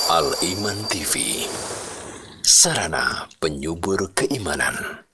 Al-Iman TV, sarana penyubur keimanan.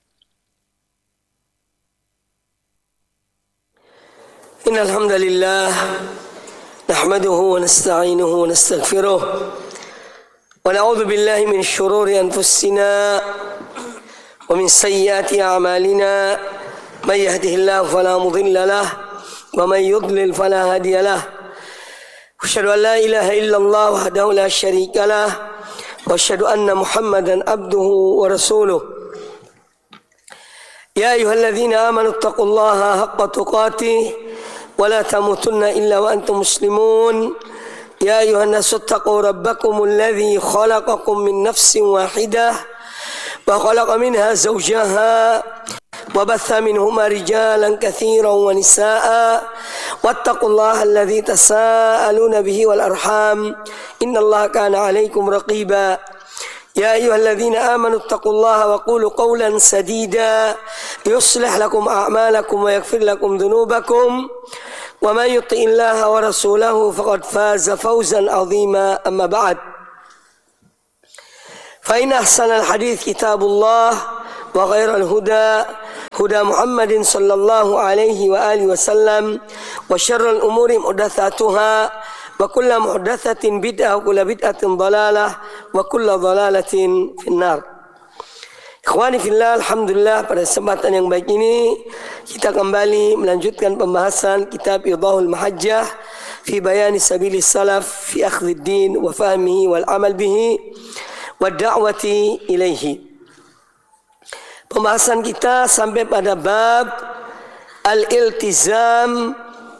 Innal hamdalillah nahmaduhu wa nasta'inuhu wa nastaghfiruh wa na'udzu billahi min shururi anfusina wa min sayyiati a'malina may yahdihillahu fala mudilla lahu wa may yudlil fala hadiya lahu. Asyhadu an la ilaha illallah wahdahu la syarika lah wa asyhadu anna Muhammadan abduhu wa rasuluh. Ya ayyuhalladzina amanu taqullaha haqqa tuqatih ولا تموتن إلا وأنتم مسلمون يا أيها الناس اتقوا ربكم الذي خلقكم من نفس واحدة وخلق منها زوجها وبث منهما رجالا كثيرا ونساء واتقوا الله الذي تساءلون به والأرحام إن الله كان عليكم رقيبا يا أيها الذين آمنوا اتقوا الله وقولوا قولا سديدا يصلح لكم أعمالكم ويغفر لكم ذنوبكم ومن يطع الله ورسوله فقد فاز فوزا عظيما. أما بعد فإن أحسن الحديث كتاب الله وخير الهدى هدى محمد صلى الله عليه وآله وسلم وشر الأمور محدثاتها وكل محدثة بدعة وكل بدعة ضلالة وكل ضلالة في النار. Ikhwani fillah, alhamdulillah, pada kesempatan yang baik ini kita kembali melanjutkan pembahasan kitab Idahul Mahajjah fi bayani sabilis salaf fi akhdhid din wa fahmihi wal amal bihi wa da'wati ilaihi. Pembahasan kita sampai pada bab al-iltizam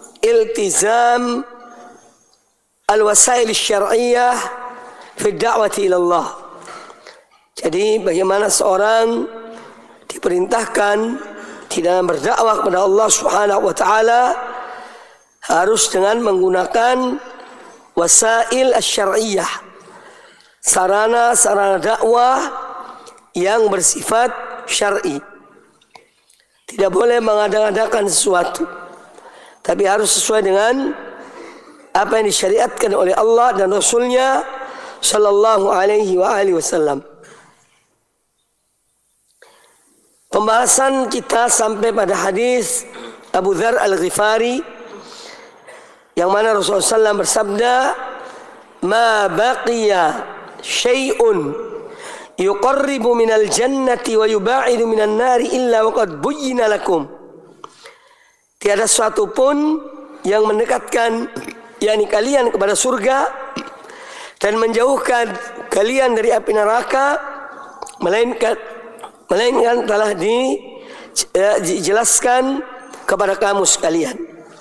al-wasail syar'iyyah fi da'wati ilallah. Jadi bagaimana seorang diperintahkan di dalam berdakwah kepada Allah Subhanahu wa taala harus dengan menggunakan wasail asy-syar'iyyah, sarana-sarana dakwah yang bersifat syar'i. Tidak boleh mengada-adakan sesuatu, tapi harus sesuai dengan apa yang disyariatkan oleh Allah dan Rasul-Nya sallallahu alaihi wa alihi wasallam. Pembahasan kita sampai pada hadis Abu Dzar Al-Ghifari yang mana Rasulullah SAW bersabda, "Ma baqiya syai'un yuqarribu minal jannati wa yuba'idu minan nari illa waqad buyyina lakum." Tiada suatu pun yang mendekatkan yakni kalian kepada surga dan menjauhkan kalian dari api neraka melainkan telah dijelaskan kepada kamu sekalian.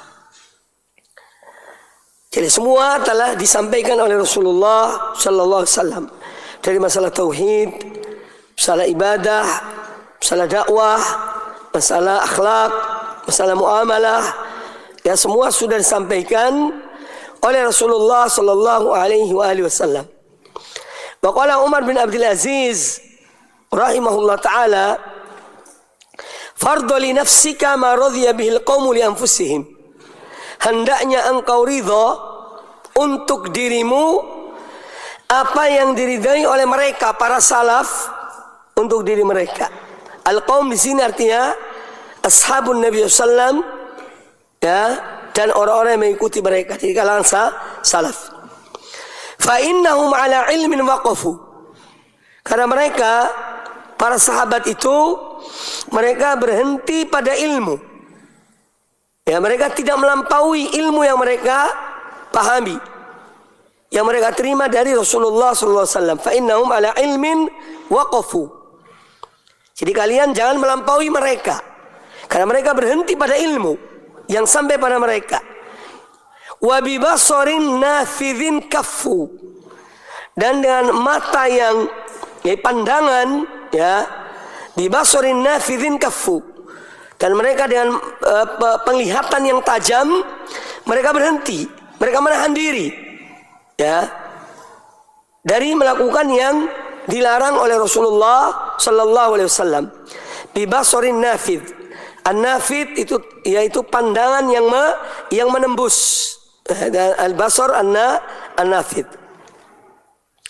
Jadi semua telah disampaikan oleh Rasulullah sallallahu alaihi wasallam, dari masalah tauhid, masalah ibadah, masalah dakwah, masalah akhlak, masalah muamalah, ya semua sudah disampaikan oleh Rasulullah sallallahu alaihi wasallam. Wa qala Umar bin Abdul Aziz rahimahullah ta'ala, fardhu li nafsika ma radhiya bihil qaumu li anfusihim. Hendaknya engkau ridha untuk dirimu apa yang diridai oleh mereka para salaf untuk diri mereka. Al-qaum di sini artinya ashabun Nabi sallam, ya, dan orang-orang yang mengikuti mereka di kalangan salaf. Fa innahum ala ilmin waqafu. Karena mereka para sahabat itu mereka berhenti pada ilmu. Ya, mereka tidak melampaui ilmu yang mereka pahami, yang mereka terima dari Rasulullah SAW. Fa innahum ala ilmin waqafu. Jadi kalian jangan melampaui mereka, karena mereka berhenti pada ilmu yang sampai pada mereka. Wa bi basarin nafidhin kaffu. Dan dengan mata yang pandangan, ya, di basarin nafidhin kaffu, dan mereka dengan penglihatan yang tajam mereka berhenti, mereka menahan diri, ya, dari melakukan yang dilarang oleh Rasulullah sallallahu alaihi wasallam. Bi basarin nafidh, an-nafidh itu yaitu pandangan yang menembus, al-basar an-nafidh.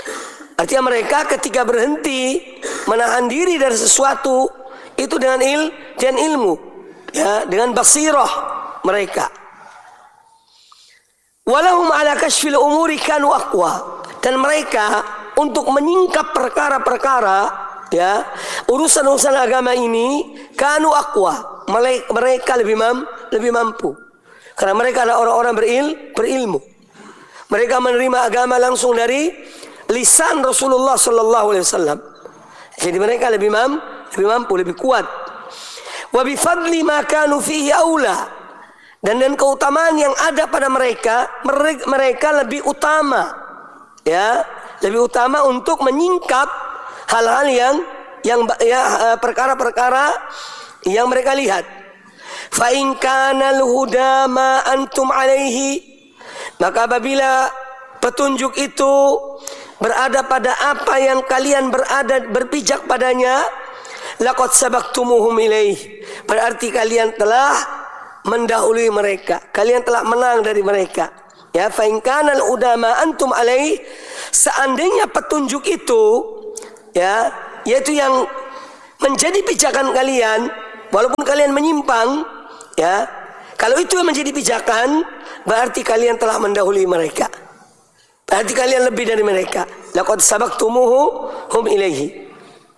Artinya mereka ketika berhenti menahan diri dari sesuatu itu dengan ilmu, ya, dengan basirah mereka. Walahum ala kashfil umuri kanu aqwa, dan mereka untuk menyingkap perkara-perkara, ya, urusan-urusan agama ini kanu aqwa, mereka lebih mampu karena mereka adalah orang-orang berilmu. Mereka menerima agama langsung dari lisan Rasulullah sallallahu alaihi wasallam. Jadi mereka lebih mampu, lebih kuat. Wa bi fadli ma kanu fihi aula, dan keutamaan yang ada pada mereka lebih utama, ya, lebih utama untuk menyingkap hal-hal yang perkara-perkara yang mereka lihat. Fa in kana al-huda ma antum alaihi, maka apabila petunjuk itu berada pada apa yang kalian berpijak padanya, laqad sabaktumuhum ilaih, berarti kalian telah mendahului mereka, kalian telah menang dari mereka. Ya, fa in kana al-udama antum alaihi, seandainya petunjuk itu, ya, yaitu yang menjadi pijakan kalian, walaupun kalian menyimpang, ya, kalau itu yang menjadi pijakan, berarti kalian telah mendahului mereka. Berarti kalian lebih dari mereka. Laqad sabaktumuhum ilaihi.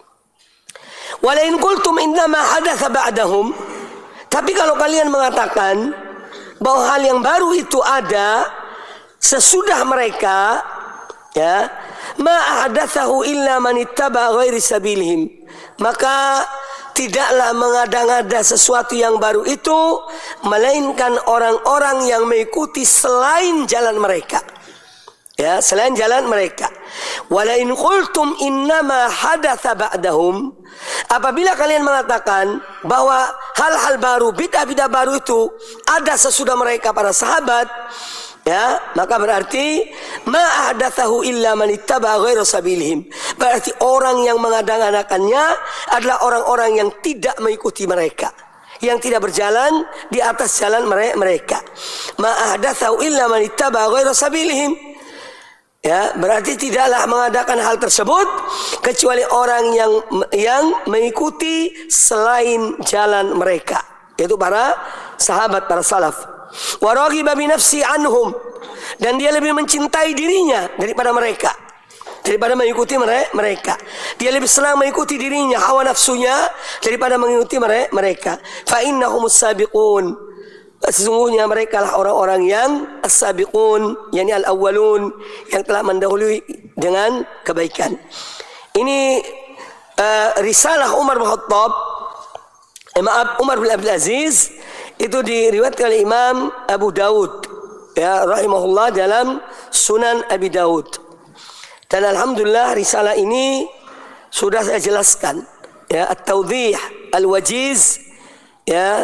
Wala in qultum innama hadatsa ba'dahum, tapi kalau kalian mengatakan bahwa hal yang baru itu ada sesudah mereka, ya, ma ahdatsahu illa man ittaba ghairi sabilihim, maka tidaklah mengada-ngada sesuatu yang baru itu melainkan orang-orang yang mengikuti selain jalan mereka. Ya, selain jalan mereka. Wala in qultum innama hadatsa ba'dahum, apabila kalian mengatakan bahwa hal-hal baru, bid'ah-bid'ah baru itu ada sesudah mereka para sahabat, ya, maka berarti ma ahdatsahu illa man ittaba ghaira sabilihim, berarti orang yang mengada-ngadakannya adalah orang-orang yang tidak mengikuti mereka, yang tidak berjalan di atas jalan mereka. Ma ahdatsahu illa man ittaba ghaira sabilihim, ya, berarti tidaklah mengadakan hal tersebut kecuali orang yang mengikuti selain jalan mereka, yaitu para sahabat, para salaf. Wa raghiba bi nafsi anhum, dan dia lebih mencintai dirinya daripada mereka, daripada mengikuti mereka. Dia lebih senang mengikuti dirinya, hawa nafsunya, daripada mengikuti mereka. Fa innahumus sabiqun, sesungguhnya mereka lah orang-orang yang as-sabiqun, yakni al-awwalun, yang telah mendahului dengan kebaikan. Ini risalah Umar bin Khattab, Umar bin Abdul Aziz, itu diriwayatkan oleh Imam Abu Dawud, ya, rahimahullah, dalam Sunan Abi Dawud. Dan alhamdulillah risalah ini sudah saya jelaskan, ya, at-tawdih al-wajiz, ya,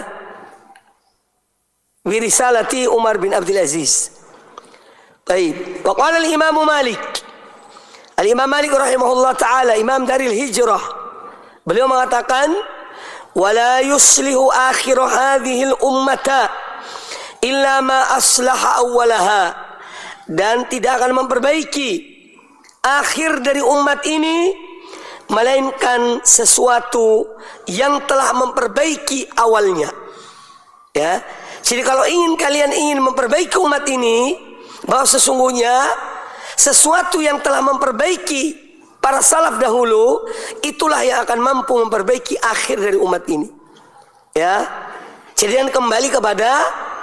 bi risalati Umar bin Abdul Aziz. Baik, wa qala al-Imam Malik. Al-Imam Malik rahimahullah taala, imam dari hijrah, beliau mengatakan, wala yuslihu akhir hadhihi al-ummata illa ma aslaha awwalaha, dan tidak akan memperbaiki akhir dari umat ini melainkan sesuatu yang telah memperbaiki awalnya. Ya, jadi kalau kalian ingin memperbaiki umat ini, bahwa sesungguhnya sesuatu yang telah memperbaiki para salaf dahulu, itulah yang akan mampu memperbaiki akhir dari umat ini. Ya, jadi kembali kepada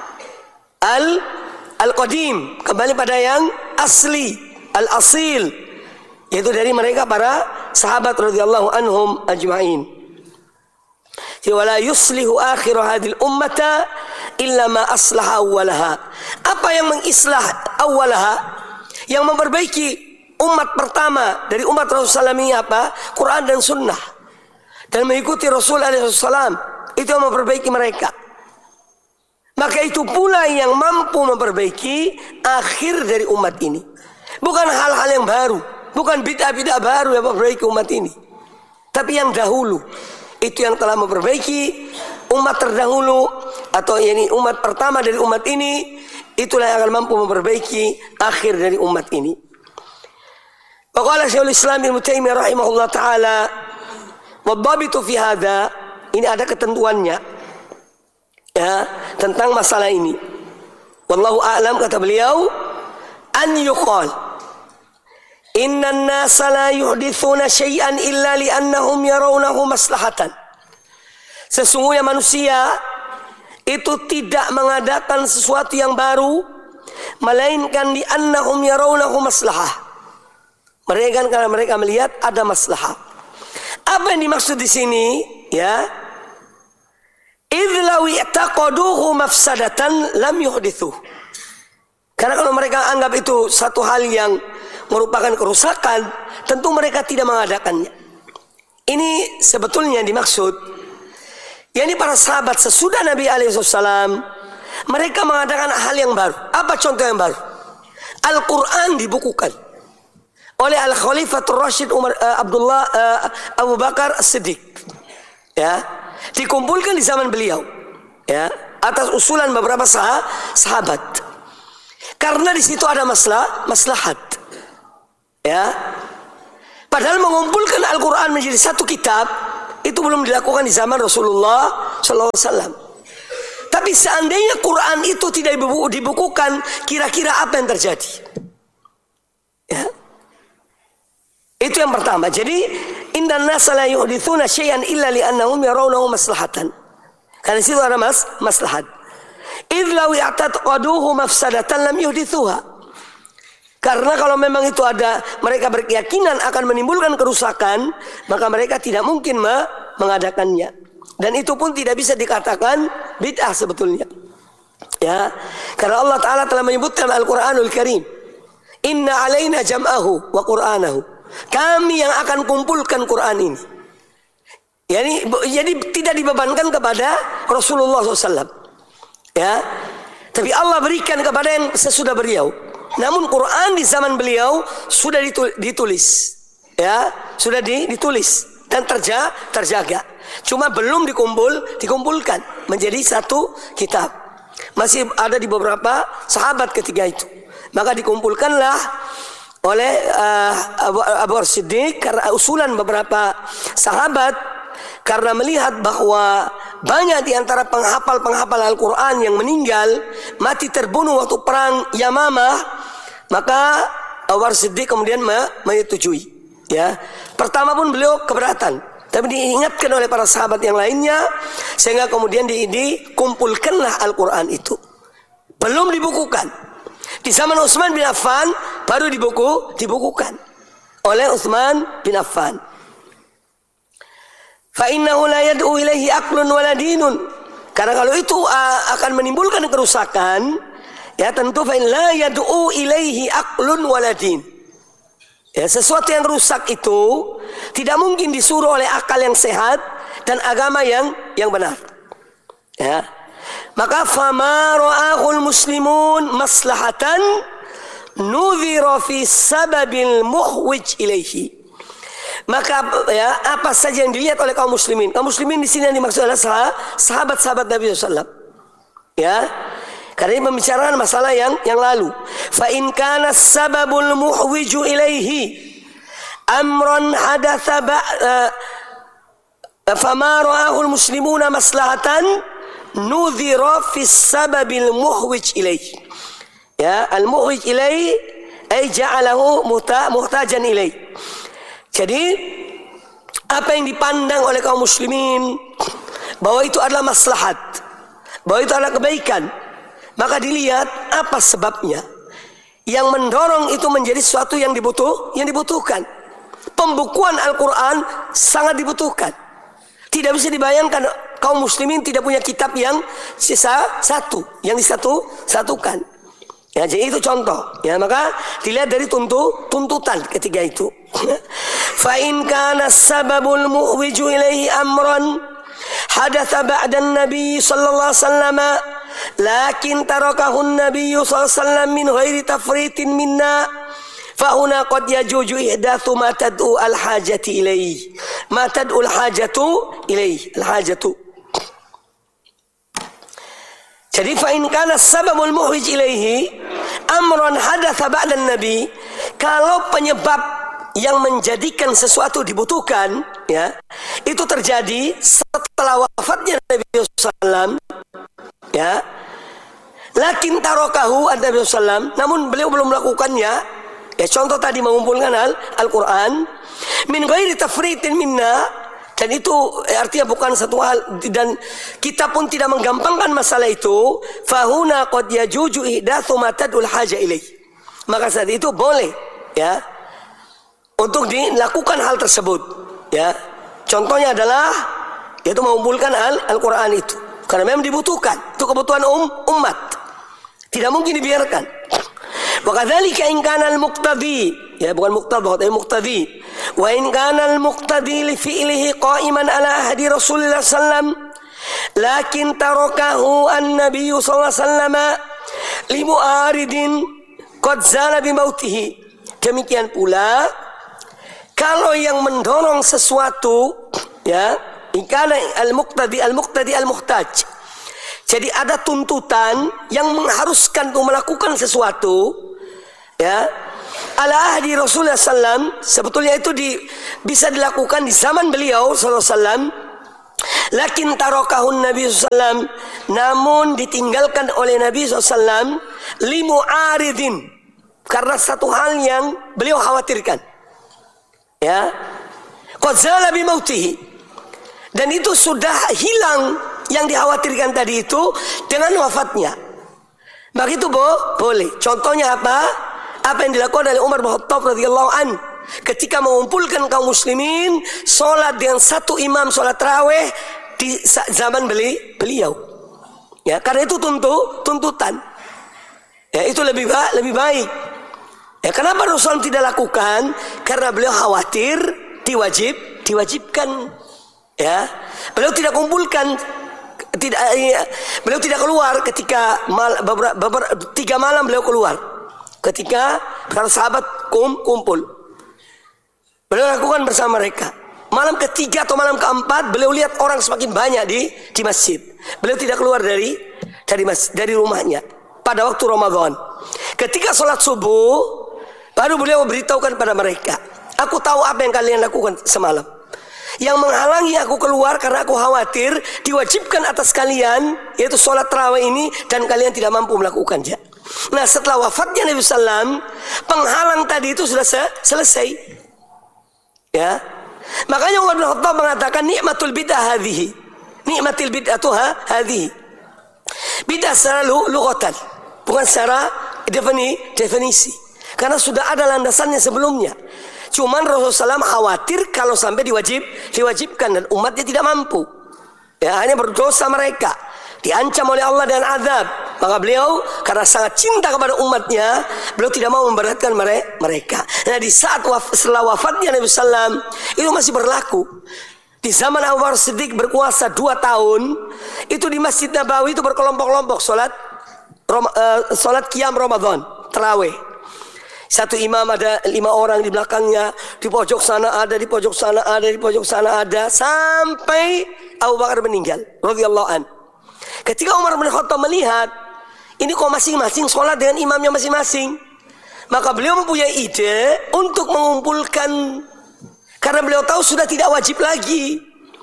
al-qadim, kembali pada yang asli, al-asil, yaitu dari mereka para sahabat radhiyallahu anhum ajma'in. Wala yuslihu akhir hadhil ummata illa ma aslaha awwalaha. Apa yang mengislah awwalaha, yang memperbaiki umat pertama dari umat Rasulullah ini apa? Quran dan sunnah, dan mengikuti Rasul alaihissalam, itu yang memperbaiki mereka. Maka itu pula yang mampu memperbaiki akhir dari umat ini. Bukan hal-hal yang baru, bukan bid'ah-bid'ah baru yang memperbaiki umat ini, tapi yang dahulu, itu yang telah memperbaiki umat terdahulu, atau yakni umat pertama dari umat ini, itulah yang akan mampu memperbaiki akhir dari umat ini. Wa Qala Syekhul Islam Ibnu Taimiyah rahimahullah taala, "Wadhabitu fi hadza," ini ada ketentuannya ya tentang masalah ini. Wallahu a'lam, kata beliau, an yuqal innan nasa la yuhdithuna syai'an illa li'annahum yarawnahu maslahatan. Sesungguhnya manusia itu tidak mengadakan sesuatu yang baru melainkan li'annahum yarawnahu maslahah. Mereka karena mereka melihat ada maslahah. Apa yang dimaksud di sini? Ya, idz law i'taqaduhu mafsadatan lam yuhdithu. Karena kalau mereka anggap itu satu hal yang merupakan kerusakan, tentu mereka tidak mengadakannya. Ini sebetulnya yang dimaksud. Yani para sahabat sesudah Nabi alaihissalam, mereka mengadakan hal yang baru. Apa contoh yang baru? Al-Quran dibukukan oleh Al-Khalifatul Rashid Abu Bakar As-Siddiq, ya, dikumpulkan di zaman beliau, ya, atas usulan beberapa sahabat. Karena di situ ada maslahat, ya. Padahal mengumpulkan Al-Quran menjadi satu kitab itu belum dilakukan di zaman Rasulullah SAW. Tapi seandainya Quran itu tidak dibukukan, kira-kira apa yang terjadi? Ya. Itu yang pertama. Jadi innan nasa la yuhdithuna syai'an illa li'annahum yarawnahu maslahatan. Karena situ ada maslahat. Idz law i'taqaduhu mafsadatan lam yuhdithuha. Karena kalau memang itu ada, mereka berkeyakinan akan menimbulkan kerusakan, maka mereka tidak mungkin mengadakannya. Dan itu pun tidak bisa dikatakan bid'ah sebetulnya. Ya. Karena Allah Ta'ala telah menyebutkan Al-Quranul Karim, inna alaina jam'ahu wa qur'anahu. Kami yang akan kumpulkan Quran ini. Jadi tidak dibebankan kepada Rasulullah SAW. Ya, tapi Allah berikan kepada yang sesudah beliau. Namun Quran di zaman beliau sudah ditulis, ya, sudah ditulis dan terjaga. Cuma belum dikumpulkan menjadi satu kitab. Masih ada di beberapa sahabat ketika itu. Maka dikumpulkanlah oleh Abu Bakar Siddiq karena usulan beberapa sahabat, karena melihat bahwa banyak di antara penghafal Al-Quran yang meninggal, mati terbunuh waktu perang Yamamah, maka Abu Bakar Siddiq kemudian menyetujui. Ya, pertama pun beliau keberatan, tapi diingatkan oleh para sahabat yang lainnya, sehingga kemudian dikumpulkanlah Al-Quran itu. Belum dibukukan. Di zaman Utsman bin Affan baru dibukukan oleh Utsman bin Affan. Fa innahu la yad'u ilaihi aqlun wala dinun. Karena kalau itu akan menimbulkan kerusakan, ya tentu fa in la yad'u ilaihi aqlun wala din. Ya, sesuatu yang rusak itu tidak mungkin disuruh oleh akal yang sehat dan agama yang benar. Ya. Maka fama ra'ahul muslimun maslahatan nudhira fi sababil muhwij ilaihi. Maka ya, apa saja yang dilihat oleh kaum muslimin. Kaum muslimin di sini yang dimaksud adalah sahabat-sahabat Nabi SAW. Ya. Karena ini membicarakan masalah yang lalu. Fa in kana sababul muhwiju ilaihi amran hadatsa fama ra'ahul muslimuna maslahatan nudhira fi sababil muhwij ilaihi. Ya, al muhwij ilaihi ay ja'alahu muhtajan ilaihi. Jadi apa yang dipandang oleh kaum muslimin bahwa itu adalah maslahat, bahwa itu adalah kebaikan, maka dilihat apa sebabnya yang mendorong itu menjadi sesuatu yang dibutuhkan. Pembukuan Al-Quran sangat dibutuhkan. Tidak bisa dibayangkan kaum muslimin tidak punya kitab yang satu, yang disatukan. Ya, jadi itu contoh. Ya, maka dilihat dari tuntutan ketika itu. Fa in kana sababul mu'wiju ilaihi amran hadatsa ba'da an-nabi sallallahu alaihi wasallam lakin tarakahu an-nabi sallallahu alaihi wasallam min ghairi tafritin minna fahuna qad yajuju ihdatsu ma tad'u al-hajati ilaihi ma tad'u al-hajatu ilaihi al-hajatu. Jadi fa in kana sababul muhwij ilaihi amran hadatsa ba'da an-nabi, kalau penyebab yang menjadikan sesuatu dibutuhkan, ya, itu terjadi setelah wafatnya Nabi SAW, ya. Lakin tarokahu Nabi SAW, namun beliau belum melakukannya. Ya, contoh tadi mengumpulkan Al-Quran min ghairi tafritin minna, dan itu artinya bukan satu hal, dan kita pun tidak menggampangkan masalah itu. Fahuna qad yajuju ihdatsu ma tad'ul haja ilaih, maka saat itu boleh, ya, untuk dilakukan hal tersebut, ya. Contohnya adalah yaitu mengumpulkan Al-Quran itu karena memang dibutuhkan, itu kebutuhan umat, tidak mungkin dibiarkan. Wa kadzalika in kana al-muqtadi, ya, bukan muqtadha tapi muqtadi, wa in kana al-muqtadi li fi'lihi qa'iman ala ahdi Rasulullah sallam, lakin tarakahu an-nabiy sallallahu alaihi wasallam li mu'aridin qad zala bi mautihi. Demikian pula kalau yang mendorong sesuatu, ya, ikana al-muqtadi al-muhtaj. Jadi ada tuntutan yang mengharuskan untuk melakukan sesuatu, ya, ala ahdi Rasulullah sallam, sebetulnya itu bisa dilakukan di zaman beliau sallallahu alaihi wasallam. Lakin tarakahun Nabi sallam, namun ditinggalkan oleh Nabi sallam li mu'aridin, karena satu hal yang beliau khawatirkan, ya, qad zala bi mautihi, dan itu sudah hilang yang dikhawatirkan tadi itu dengan wafatnya. Maka itu boleh. Contohnya apa? Apa yang dilakukan oleh Umar bin Khattab radhiyallahu an ketika mengumpulkan kaum muslimin sholat dengan satu imam sholat tarawih di zaman beliau. Ya, karena itu tuntutan. Ya, itu lebih baik. Ya, kenapa Rasul tidak lakukan? Karena beliau khawatir diwajibkan. Ya, beliau tidak kumpulkan, beliau tidak keluar ketika 3 malam beliau keluar ketika para sahabat kumpul. Beliau lakukan bersama mereka. Malam ketiga atau malam keempat beliau lihat orang semakin banyak di masjid. Beliau tidak keluar dari rumahnya pada waktu Ramadan. Ketika sholat subuh baru beliau beritahukan pada mereka, aku tahu apa yang kalian lakukan semalam. Yang menghalangi aku keluar karena aku khawatir diwajibkan atas kalian, yaitu sholat tarawih ini, dan kalian tidak mampu melakukannya. Nah, setelah wafatnya Nabi SAW, penghalang tadi itu sudah selesai. Ya, makanya Umar bin Khattab mengatakan nikmatul bid'ah hadhihi, nikmatil bid'atu hadhihi. Bid'ah secara lughatan, bukan secara definisi, karena sudah ada landasannya sebelumnya. Cuman Rasulullah SAW khawatir kalau sampai diwajibkan dan umatnya tidak mampu. Ya, hanya berdosa mereka, diancam oleh Allah dengan azab. Maka beliau karena sangat cinta kepada umatnya, beliau tidak mau memberatkan mereka. Nah, di saat setelah wafatnya Nabi SAW itu masih berlaku. Di zaman Abu Bakar Siddiq berkuasa 2 tahun, itu di Masjid Nabawi itu berkelompok-kelompok sholat qiyam Ramadan, tarawih. Satu imam ada 5 orang di belakangnya, di pojok sana ada, di pojok sana ada, di pojok sana ada, sampai Abu Bakar meninggal radhiyallahu an. Ketika Umar bin Khattab melihat ini kok masing-masing sholat dengan imamnya masing-masing, maka beliau mempunyai ide untuk mengumpulkan, karena beliau tahu sudah tidak wajib lagi,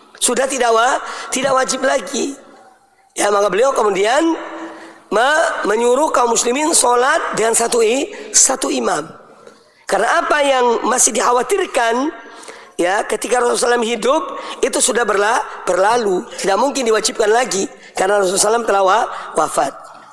tidak wajib lagi. Ya, maka beliau kemudian menyuruh kaum muslimin sholat dengan satu imam. Karena apa yang masih dikhawatirkan, ya, ketika Rasulullah SAW hidup itu sudah berlalu, tidak mungkin diwajibkan lagi karena Rasulullah SAW telah wafat.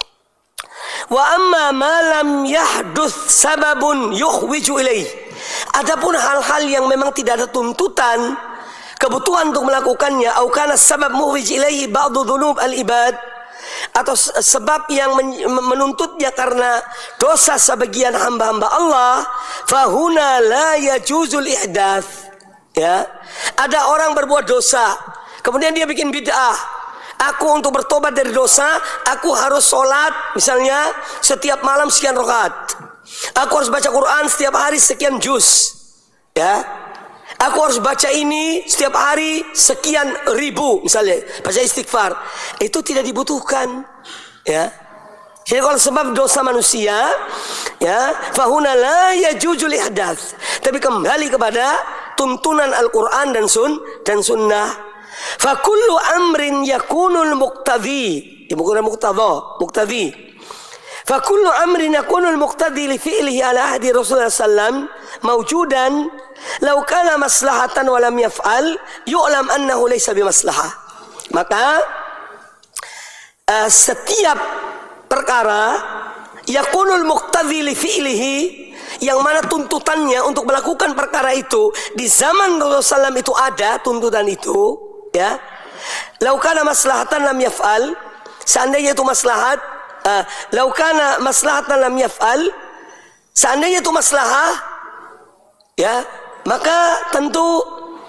Wa amma ma lam yahduth sababun yukhwiju ilaih. Adapun hal-hal yang memang tidak ada tuntutan, kebutuhan untuk melakukannya, au kana sabab muhwij ilaihi ba'du dhunub al-ibad, atau sebab yang menuntutnya karena dosa sebagian hamba-hamba Allah, fahuna la yajuzul ihdats. Ya, ada orang berbuat dosa, kemudian dia bikin bid'ah. Aku untuk bertobat dari dosa, aku harus sholat misalnya setiap malam sekian rakaat. Aku harus baca Quran setiap hari sekian juz. Ya, aku harus baca ini setiap hari sekian ribu, misalnya baca istighfar. Itu tidak dibutuhkan. Ya, Jadi kalau sebab dosa manusia, ya, fahuna la yajuzul ihdats. Tapi kembali kepada tuntunan Al-Qur'an dan sunnah. Fa kullu amrin yakunul muqtadi. Bukan muqtadi. Fa kullu amrin yakunul muqtadi li fi'lihi ala ahdi Rasulullah sallam mawjudan law kana maslahatan wa lam yaf'al yu'lam annahu laysa bimaslahah. Maka setiap perkara yakunul muqtadhi li fi'lihi, yang mana tuntutannya untuk melakukan perkara itu di zaman Rasulullah SAW itu ada tuntutan itu, ya. Laukana maslahatan lam yaf'al, seandainya itu maslahat, laukana maslahatan lam yaf'al, seandainya itu maslahah, ya, maka tentu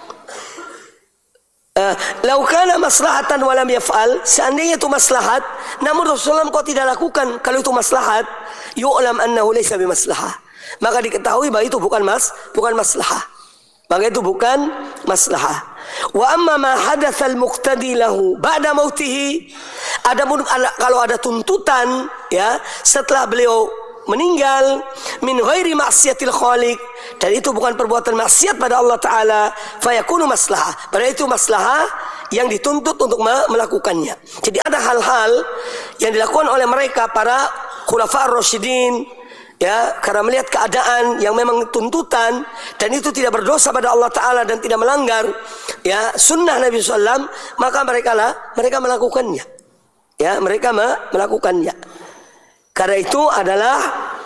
laukana maslahatan walam yaf'al, seandainya itu maslahat namun Rasulullah kok tidak lakukan, kalau itu maslahat yu'lam annahu laysa bimaslahah, maka diketahui bahwa itu bukan maslahah, maka itu bukan maslahah. Wa amma ma hadatsal muqtadi lahu ba'da mautihi, adapun kalau ada tuntutan, ya, setelah beliau meninggal, min ghairi maksiatil khaliq, dan itu bukan perbuatan maksiat pada Allah Ta'ala, fayakunu maslahah, pada itu maslahah yang dituntut untuk melakukannya. Jadi ada hal-hal yang dilakukan oleh mereka para khulafa ar-rasyidin, ya, karena melihat keadaan yang memang tuntutan dan itu tidak berdosa pada Allah Ta'ala dan tidak melanggar, ya, sunnah Nabi SAW, maka mereka melakukannya, ya, mereka melakukannya. Karena itu adalah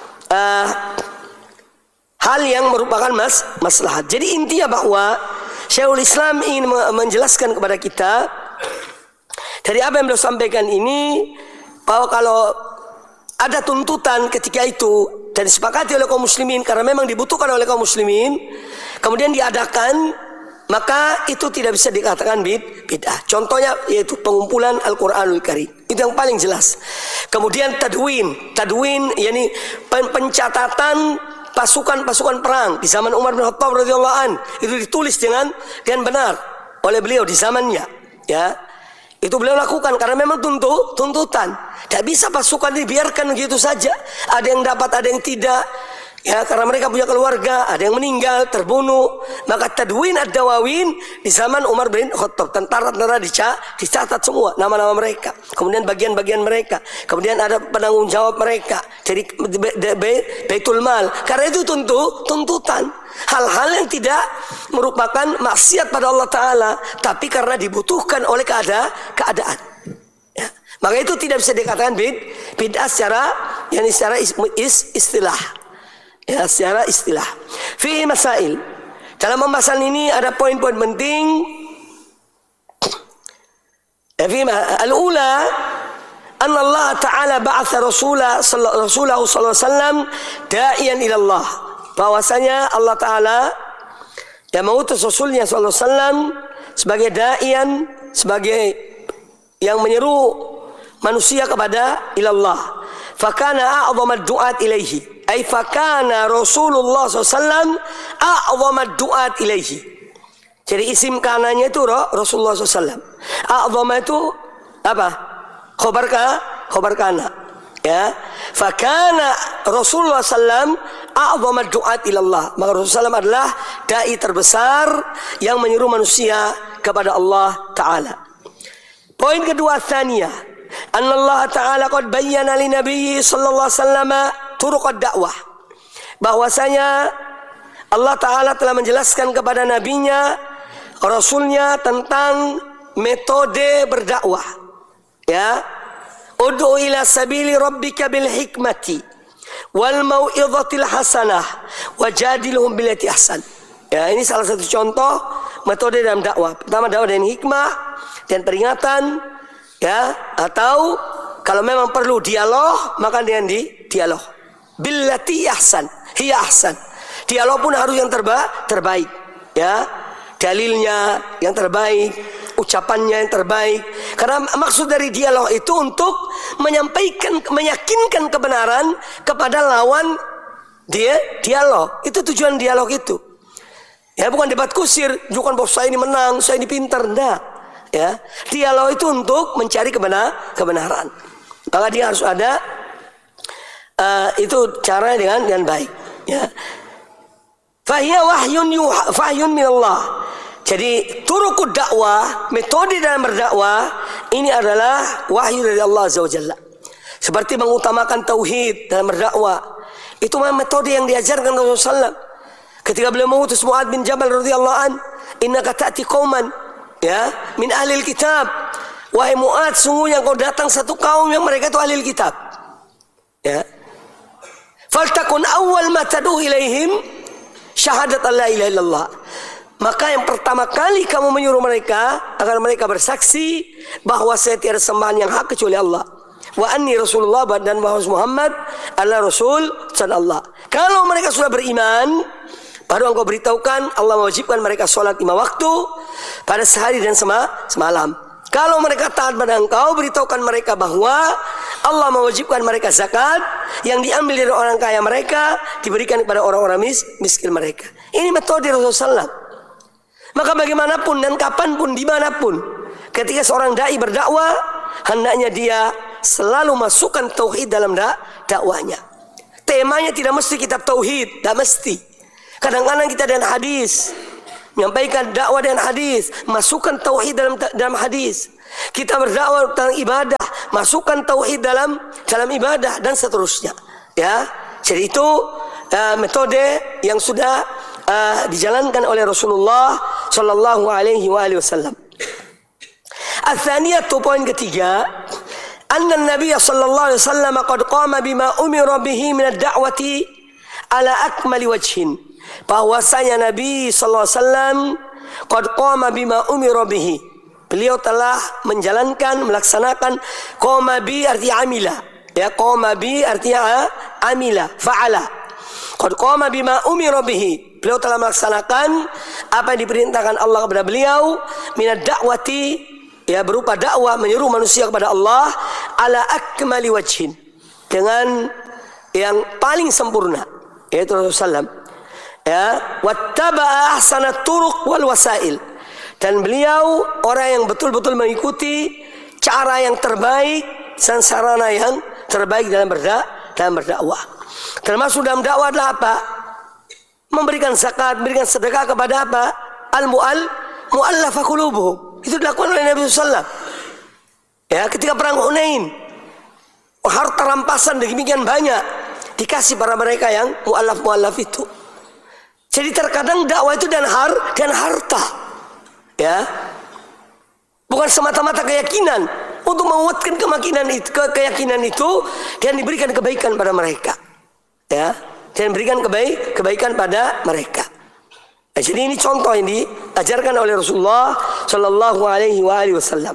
hal yang merupakan maslahat. Jadi intinya bahwa Syekhul Islam ingin menjelaskan kepada kita dari apa yang beliau sampaikan ini, bahwa kalau ada tuntutan ketika itu dan disepakati oleh kaum muslimin karena memang dibutuhkan oleh kaum muslimin, kemudian diadakan, maka itu tidak bisa dikatakan bid'ah. Contohnya yaitu pengumpulan Al-Qur'anul Karim. Itu yang paling jelas. Kemudian tadwin, yakni pencatatan pasukan perang di zaman Umar bin Khattab radhiyallahu an, itu ditulis dengan benar oleh beliau di zamannya, ya. Itu beliau lakukan karena memang tuntutan. Tidak bisa pasukan dibiarkan begitu saja. Ada yang dapat, ada yang tidak. Ya, karena mereka punya keluarga, ada yang meninggal, terbunuh. Maka tadwin ad-dawawin di zaman Umar bin Khattab, tentara-tentara dicatat semua nama-nama mereka, kemudian bagian-bagian mereka, kemudian ada penanggung jawab mereka dari Baitul Mal. Karena itu tuntutan hal-hal yang tidak merupakan maksiat pada Allah Ta'ala, tapi karena dibutuhkan oleh keadaan, ya. Maka itu tidak bisa dikatakan bid'ah secara istilah. Ya, secara istilah. Fi masail. Dalam pembahasan ini ada poin-poin penting. Al-ula, anna Allah Ta'ala ba'atha Rasulahu sallallahu alaihi wasallam da'iyan ila Allah. Bahwasanya Allah Ta'ala yang mengutus Rasulnya sallallahu alaihi wasallam sebagai da'iyan, sebagai yang menyeru manusia kepada ilallah. Fakana a'zamad du'at ilaihi. Ay fakana Rasulullah SAW a'zamad du'at ilaihi. Jadi isim kananya itu Rasulullah SAW. A'zama itu apa? Khobar kana. Ya. Fakana Rasulullah SAW a'zamad du'at ilallah. Maka Rasulullah SAW adalah dai terbesar yang menyeru manusia kepada Allah Ta'ala. Poin kedua, tsaniyah, anna Allah Ta'ala qad bayyana li nabiyyi sallallahu alaihi wasallam turuq ad-da'wah. Bahwasanya Allah Ta'ala telah menjelaskan kepada nabinya, rasulnya, tentang metode berdakwah, ya. Ud'u ila sabili rabbika bil hikmati wal mau'izatil hasanah wajadilhum billati ahsan. Ya, ini salah satu contoh metode dalam dakwah. Pertama, dakwah dengan hikmah dan peringatan, ya, atau kalau memang perlu dialog, maka dengan dialog. Billati ahsan, hiya ahsan. Dialog pun harus yang terbaik, ya. Dalilnya yang terbaik, ucapannya yang terbaik. Karena maksud dari dialog itu untuk meyakinkan kebenaran kepada lawan dialog. Itu tujuan dialog itu. Ya, bukan debat kusir, bukan bahwa saya ini menang, saya ini pintar, enggak. Ya, dialog itu untuk mencari kebenaran. Maka dia harus ada itu cara dengan baik. Ya. Fahiya wahyun min Allah. Jadi turuqud dakwah, metode dalam berdakwah ini adalah wahyu dari Allah Azza wa Jalla. Seperti mengutamakan tauhid dalam berdakwah. Itu memang metode yang diajarkan Rasulullah SAW. Ketika beliau mengutus Mu'adz bin Jabal radhiyallahu an, innaka ta'ti qauman ya min ahlil kitab. Wahai Mu'adz, sungguhnya kau datang satu kaum yang mereka itu ahlil kitab. Ya. Faltakun awwal ma tad'u ilaihim syahadat alla ilaha illallah. Maka yang pertama kali kamu menyuruh mereka agar mereka bersaksi bahwa saya tiada sembahan yang hak kecuali Allah. Wa anni Rasulullah, dan bahwa Muhammad adalah Rasul Allah. Kalau mereka sudah beriman, baru engkau beritahukan Allah mewajibkan mereka sholat 5 waktu pada sehari dan semalam. Kalau mereka taat pada engkau, beritahukan mereka bahwa Allah mewajibkan mereka zakat yang diambil dari orang kaya mereka diberikan kepada orang-orang miskin mereka. Ini metode Rasulullah SAW. Maka bagaimanapun dan kapanpun, dimanapun, ketika seorang dai berdakwah, hendaknya dia selalu masukkan tauhid dalam dakwahnya. Temanya tidak mesti kitab tauhid, tidak mesti. Kadang-kadang kita dengan hadis, menyampaikan dakwah dengan hadis, masukkan tauhid dalam hadis. Kita berdakwah tentang ibadah, masukkan tauhid dalam ibadah dan seterusnya. Ya, jadi itu metode yang sudah dijalankan oleh Rasulullah Sallallahu Alaihi Wasallam. Al-thaniyatu, poin ketiga, anna Nabi Sallallahu Alaihi Wasallam qad qama bima umira bihi min ad-da'wati ala akmali wajhin. Bahwasanya Nabi Sallallahu Alaihi Wasallam qad qama bima umira bihi. Beliau telah menjalankan, melaksanakan. Qama bi artinya amila. Ya, qama bi artinya amila, fa'ala. Qad qama bima umira bihi. Beliau telah melaksanakan apa yang diperintahkan Allah kepada beliau minad da'wati, ya, berupa dakwah menyeru manusia kepada Allah ala akmali wajhin, dengan yang paling sempurna, yaitu Rasulullah SAW. Ya, wattaba'a ahsanat turuq wal wasail, dan beliau orang yang betul-betul mengikuti cara yang terbaik dan sarana yang terbaik dalam berdakwah. Termasuk dalam dakwah adalah apa? Memberikan zakat, memberikan sedekah kepada apa? Al-mu'allafah qulubuhum. Itu dilakukan oleh Nabi SAW. Ya, ketika perang Hunain, harta rampasan demikian banyak dikasih para mereka yang mu'allaf itu. Jadi terkadang dakwah itu dan harta. Ya. Bukan semata-mata keyakinan. Untuk menguatkan keyakinan itu dan diberikan kebaikan pada mereka. Ya. Dan berikan kebaikan pada mereka. Nah, jadi ini contoh yang diajarkan oleh Rasulullah Sallallahu Alaihi Wasallam.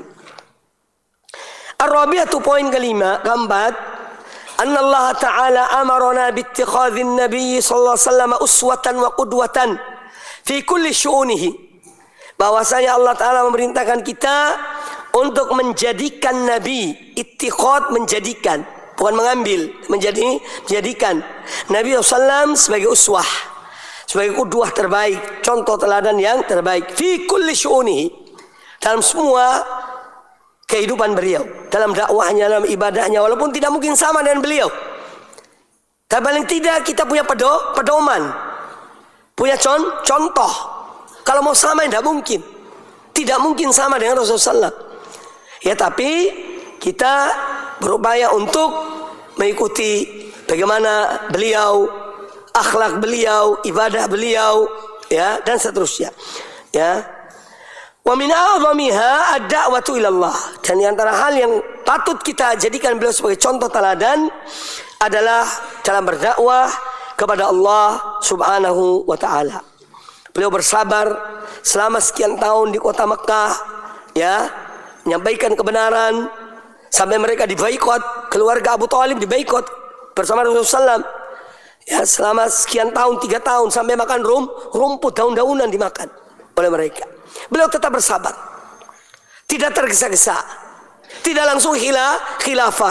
Ar-rabi'atu, poin keempat, anna Allah Ta'ala amarona bittikhadhin Nabi Sallallahu Alaihi Wasallam uswatan wa qudwatan fi kulli syu'unihi. Bahwasanya Allah Ta'ala memerintahkan kita untuk menjadikan Nabi, ittikhad, menjadikan, bukan mengambil, menjadikan Nabi SAW sebagai uswah, sebagai qudwah terbaik, contoh teladan yang terbaik. Fi kulli syu'unihi, dalam semua kehidupan beliau, dalam dakwahnya, dalam ibadahnya, walaupun tidak mungkin sama dengan beliau, tapi paling tidak kita punya pedoman, punya contoh. Kalau mau sama tidak mungkin sama dengan Rasulullah SAW. Ya, tapi kita berupaya untuk mengikuti bagaimana beliau, akhlak beliau, ibadah beliau, ya, dan seterusnya. Ya. Wa min a'zamiha ad-da'watu ila Allah. Dan di antara hal yang patut kita jadikan beliau sebagai contoh teladan adalah dalam berdakwah kepada Allah Subhanahu wa taala. Beliau bersabar selama sekian tahun di kota Mekah, ya, menyampaikan kebenaran sampai mereka dibaikot, keluarga Abu Thalib dibaikot bersama Rasulullah SAW. Ya, selama sekian tahun, 3 tahun, sampai makan rumput, daun-daunan dimakan oleh mereka. Beliau tetap bersabar, tidak tergesa-gesa, tidak langsung khilafah,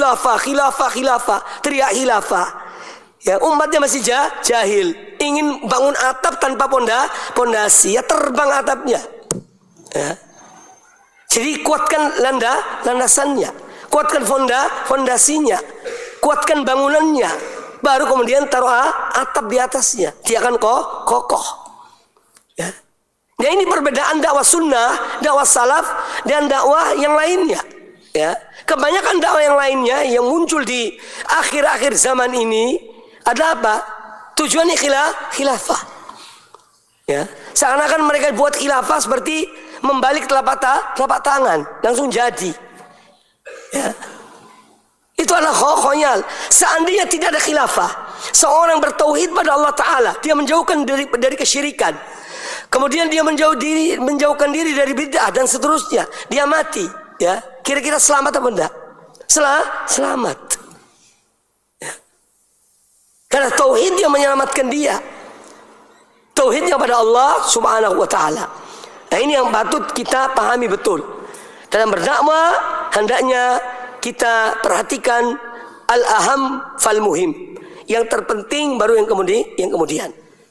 teriak khilafah. Ya, umatnya masih jahil, ingin bangun atap tanpa pondasi, ya terbang atapnya. Ya. Jadi kuatkan landasannya, kuatkan fondasinya. kuatkan bangunannya, baru kemudian taruh atap di atasnya, dia akan kokoh. Ya. Nah, ini perbedaan dakwah sunnah, dakwah salaf dan dakwah yang lainnya. Ya, kebanyakan dakwah yang lainnya yang muncul di akhir-akhir zaman ini ada apa? Tujuannya khilafah. Ya, seakan-akan mereka buat khilafah seperti membalik telapak tangan, langsung jadi. Ya. Itu adalah khonyal. Seandainya tidak ada khilafah, seorang bertauhid pada Allah Ta'ala, dia menjauhkan dari kesyirikan, kemudian dia menjauhkan diri dari bid'ah dan seterusnya, dia mati. Ya, kira-kira selamat apa enggak? Selamat. Ya. Karena tauhid yang menyelamatkan dia, tauhidnya pada Allah Subhanahu wa Ta'ala. Nah, ini yang patut kita pahami betul. Dalam berdakwah hendaknya kita perhatikan al-aham fal muhim, yang terpenting baru yang kemudian.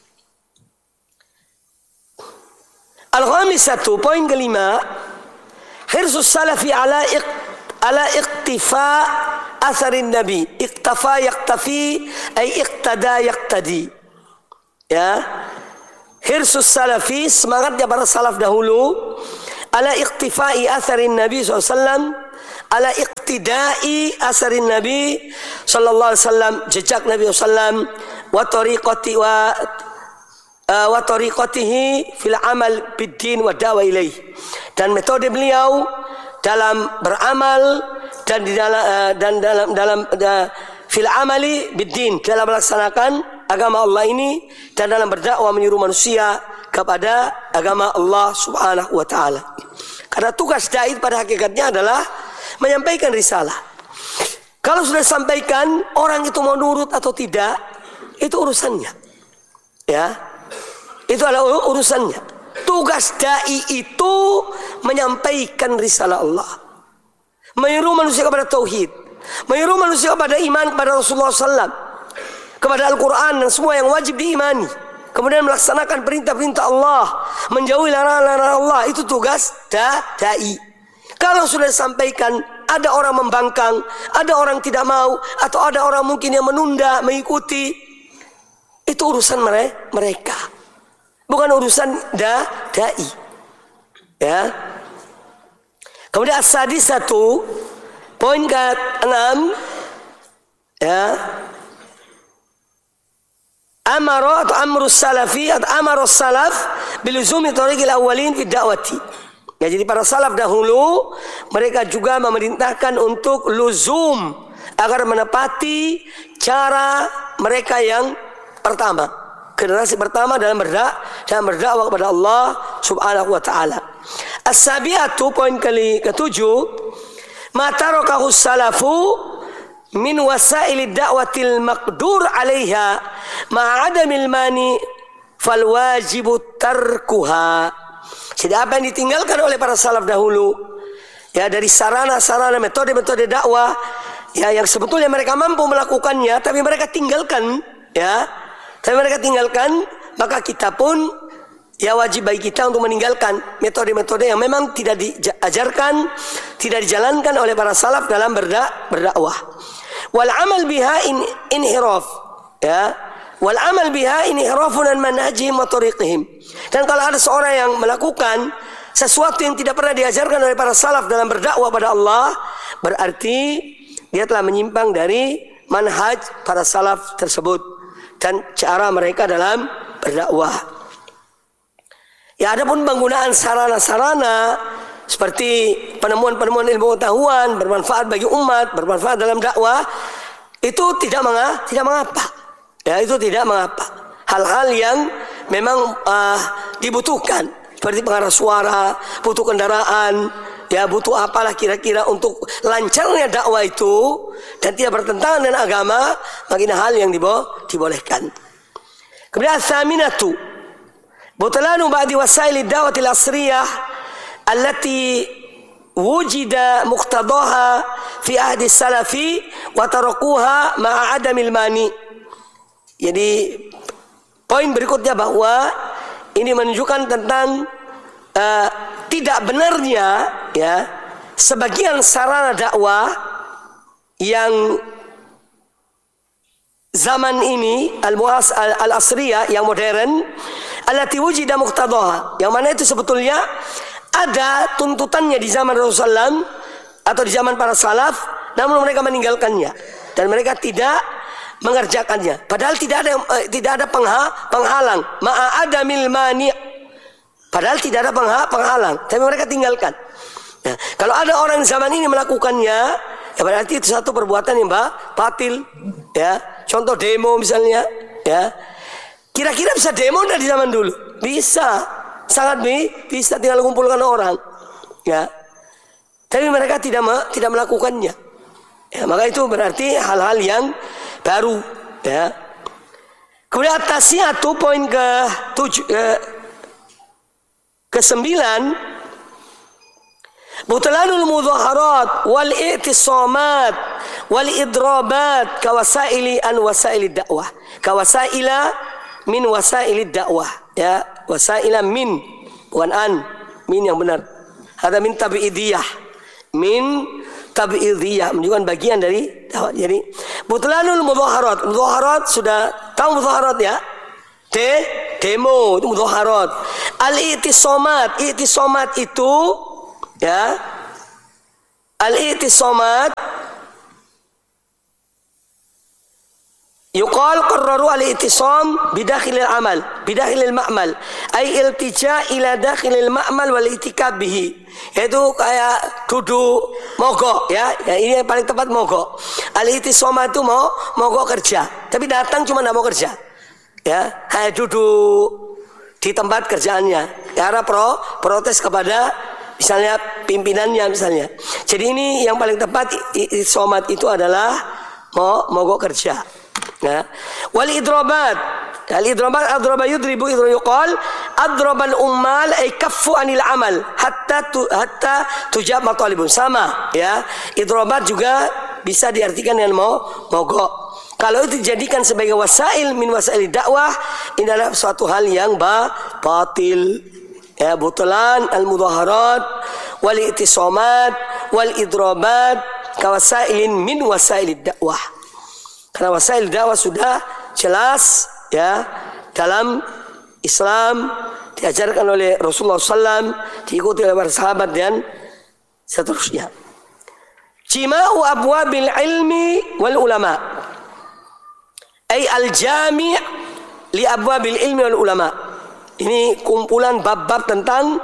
Al-khamisatu, poin kelima, hirsus salafi ala iqtifa asarin nabi. Iqtafa yaktafi ay iqtada yaktadi. Ya, hirsus salafi, semangatnya para salaf dahulu, ala iqtifai asarin nabi SAW, ala iqtidai asarin nabi sallallahu alaihi wasallam, jejak Nabi SAW, wa tariqatihi fil amal biddin wa da'wa ilaih, dan metode beliau dalam beramal dan di dalam fil amali biddin, dalam melaksanakan agama Allah ini, dan dalam berdakwah menyuruh manusia kepada agama Allah Subhanahu wa Ta'ala. Karena tugas dai pada hakikatnya adalah menyampaikan risalah. Kalau sudah disampaikan, orang itu mau nurut atau tidak, itu urusannya. Ya, itu adalah urusannya. Tugas dai itu menyampaikan risalah Allah, menyuruh manusia kepada tauhid, menyuruh manusia kepada iman kepada Rasulullah SAW, kepada Al-Quran dan semua yang wajib diimani, kemudian melaksanakan perintah-perintah Allah, menjauhi larangan-larangan Allah. Itu tugas dai. Kalau sudah disampaikan, ada orang membangkang, ada orang tidak mau, atau ada orang mungkin yang menunda mengikuti, itu urusan mereka, bukan urusan dai. Ya. Kemudian as-sadisatu, poin ke-6, ya, amara atau amrus salafi atau amarus salaf biluzumi tariqil awwalin fi da'wati. Ya, jadi para salaf dahulu mereka juga memerintahkan untuk luzum, agar menepati cara mereka yang pertama, generasi pertama dalam berdakwah kepada Allah Subhanahu wa Ta'ala. As-sabiatu, poin ke-7, ma tarakahu salafu min wasailid da'watil maqdur 'alaiha ma'adamil mani fal wajibu tarkuha. Jadi apa yang ditinggalkan oleh para salaf dahulu, ya, dari sarana-sarana metode-metode dakwah, ya, yang sebetulnya mereka mampu melakukannya tapi mereka tinggalkan, ya. Tapi mereka tinggalkan, maka kita pun, ya, wajib bagi kita untuk meninggalkan metode-metode yang memang tidak diajarkan, tidak dijalankan oleh para salaf dalam berdakwah. Wal amal biha inhiraf, ya. Wal amal biha inhirafun an manhajihim wa tariqihim. Dan kalau ada seorang yang melakukan sesuatu yang tidak pernah diajarkan oleh para salaf dalam berdakwah pada Allah, berarti dia telah menyimpang dari manhaj para salaf tersebut dan cara mereka dalam berdakwah. Ya, adapun penggunaan sarana-sarana seperti penemuan-penemuan ilmu pengetahuan bermanfaat bagi umat, bermanfaat dalam dakwah, itu tidak mengapa. Ya, itu tidak mengapa. Hal-hal yang memang dibutuhkan, seperti pengarah suara, butuh kendaraan, ya, butuh apalah kira-kira untuk lancarnya dakwah itu dan tidak bertentangan dengan agama, bagian hal yang dibolehkan. Kemudian as-saminatu, butlanu ba'di wasailid da'watil asriyah allati wujida muqtadaha fi ahdi salafi wa tarakuha ma'a adamil mani. Jadi poin berikutnya bahwa ini menunjukkan tentang tidak benarnya, ya, sebagian sarana dakwah yang zaman ini al-asriyah yang modern, allati wujida muqtadaha, yang mana itu sebetulnya ada tuntutannya di zaman Rasulullah SAW atau di zaman para salaf, namun mereka meninggalkannya dan mereka tidak mengerjakannya. Padahal tidak ada penghalang, ma'adamil mani'. Padahal tidak ada penghalang, tapi mereka tinggalkan. Nah, kalau ada orang zaman ini melakukannya, ya berarti itu satu perbuatan yang batil. Ya, contoh demo misalnya. Ya, kira-kira bisa demo dari zaman dulu? Bisa, sangat bisa, tinggal kumpulkan orang. Ya, tapi mereka tidak melakukannya. Ya, maka itu berarti hal-hal yang baru. Ya. Kemudian atasnya tuh poin ke-9, butlanul mudhaharat wal i'tisamat wal idrabat kawasaili an wasaili dakwah, kawasaila min wasaili dakwah, ya, wasaila min bukan an, min yang benar, ada min tabi'idiyah, min tabi'idiyah menunjukkan bagian dari dakwah. Jadi butlanul mudhaharat sudah tahu mudhaharat ya, demo itu mudhaharat. Al-i'tisamat itu ya, al-i'tisamat yuqal qarraru al-i'tisam bidakhilil amal, bidakhilil ma'mal, ay iltija ila dakhilil ma'mal wal itikab bihi, yaitu kayak duduk mogok ya. Ya, ini yang paling tepat mogok. Al-i'tisamat itu mogok kerja, tapi datang cuma enggak mau kerja. Ya, kayak duduk di tempat kerjaannya karena protes kepada misalnya pimpinannya misalnya. Jadi ini yang paling tepat, somat itu adalah mogok kerja. Nah, wal idrabat, adraba yudribu yuqal adrabal ummal ay kaffu anil amal hatta tujab matalibun, sama ya. Idrabat juga bisa diartikan dengan mogok. Kalau itu dijadikan sebagai wasail min wasail dakwah, ini adalah suatu hal yang batil. Ya, butlan al-mudhaharat wal i'tisamat wal idrabat kawasailin min wasail dakwah. Karena wasail dakwah sudah jelas ya dalam Islam, diajarkan oleh Rasulullah SAW, diikuti oleh para sahabat dan seterusnya. Jima'u abwabil ilmi wal ulama, ay al-jami' li abwabil ilmi wal ulama. Ini kumpulan bab-bab tentang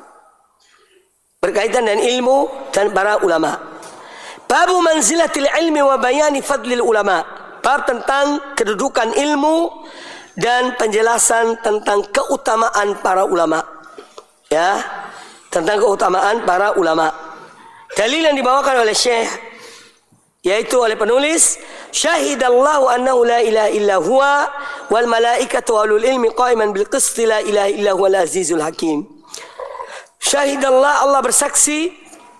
berkaitan dengan ilmu dan para ulama. Babu manzilatil ilmi wa bayani fadlil ulama. Bab tentang kedudukan ilmu dan penjelasan tentang keutamaan para ulama. Ya, tentang keutamaan para ulama. Dalil yang dibawakan oleh Syekh, yaitu oleh penulis, syahidallahu annahu la ilaha illa huwa wal malaikatu walul ilmi qaiman bil qisti la ilaha illa huwal azizul hakim. Syahidallah, Allah bersaksi,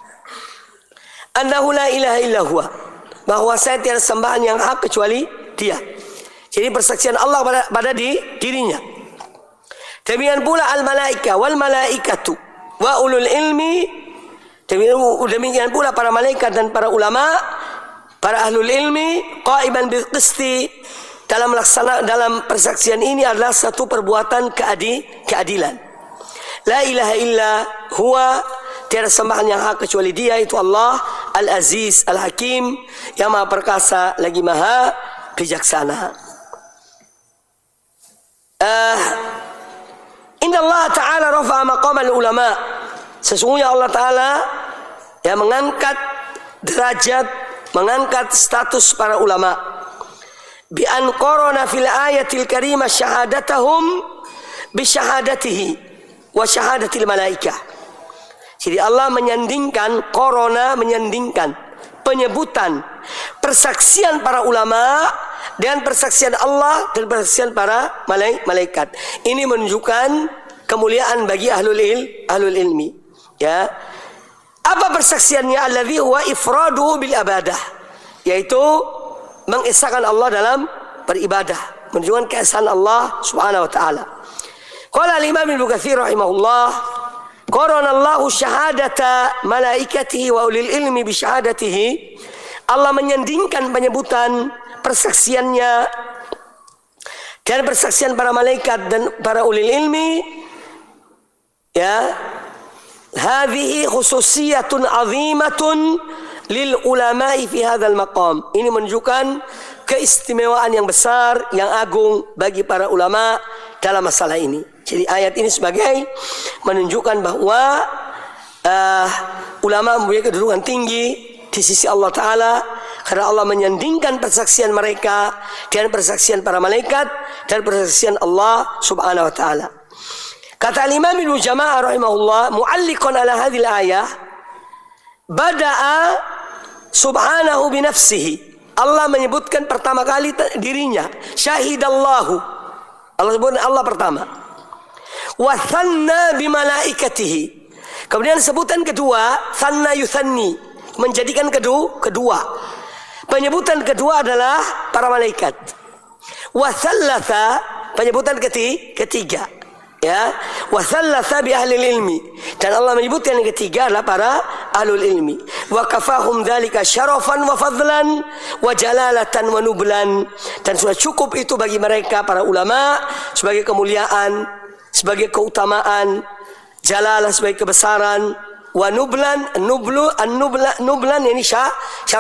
annahu la ilaha illa huwa, bahwa saya tiada sembahan yang hak kecuali Dia. Jadi persaksian Allah pada dirinya. Demikian pula al malaika wal malaikatu wa ulul ilmi, demikian pula para malaikat dan para ulama, para ahlul ilmi, qaiman bil qisti, dalam persaksian ini adalah satu perbuatan keadilan. La ilaha illa huwa, tiada sembahan yang hak kecuali Dia, itu Allah Al-Aziz Al-Hakim, yang Maha Perkasa lagi Maha Bijaksana. Inna Allah Ta'ala rafa'a maqamal ulama, sesungguhnya Allah Ta'ala yang mengangkat derajat, mengangkat status para ulama. Bi an qarana fil ayatil karimah syahadatahum bi syahadatihi wa syahadatil malaikah. Jadi Allah menyandingkan, qarana menyandingkan penyebutan persaksian para ulama dan persaksian Allah dan persaksian para malaikat. Ini menunjukkan kemuliaan bagi ahlul ilmi. Ya. Apa persaksiannya? Alladzi huwa ifraduhu bil ibadah, yaitu mengesahkan Allah dalam beribadah, menunjukkan keesaan Allah Subhanahu wa taala. Qala al-Imam Ibnu Katsir rahimahullah, qarana Allahu syahadata malaikatihi wa ulil ilmi bi syahadatihi. Allah menyandingkan penyebutan persaksiannya dan persaksian para malaikat dan para ulil ilmi, ya, hadhihi khususiyatun azimatun lil ulama'i fi hadzal maqam. Ini menunjukkan keistimewaan yang besar, yang agung bagi para ulama dalam masalah ini. Jadi ayat ini sebagai menunjukkan bahwa ulama mempunyai kedudukan tinggi di sisi Allah Ta'ala, karena Allah menyandingkan persaksian mereka dengan persaksian para malaikat dan persaksian Allah Subhanahu Wa Ta'ala. Kata Imam Ibnu Jama'ah rahimahullah, mu'alliqan ala hadhil ayah, bada'a subhanahu binafsihi. Allah menyebutkan pertama kali dirinya, syahidallahu. Allah sebut Allah pertama. Wa thanna bimalaikatihi. Kemudian sebutan kedua, thanna yuthanni, menjadikan kedua. Penyebutan kedua adalah para malaikat. Wa thalatha, penyebutan ketiga. Ya, wa thalatha bi ahli ilmi, dan Allah menyebutkan yang ketiga adalah para ahlul ilmi. Wa kafahum dzalika syarafan wa fadlan wa jalalatan wa nublan, dan sudah cukup itu bagi mereka para ulama sebagai kemuliaan, sebagai keutamaan, jalalah sebagai kebesaran, wa nublan, nublan ini